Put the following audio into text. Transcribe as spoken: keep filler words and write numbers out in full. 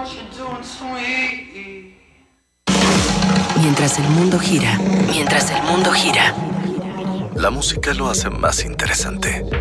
Mientras el mundo gira, mientras el mundo gira. La música lo hace más interesante.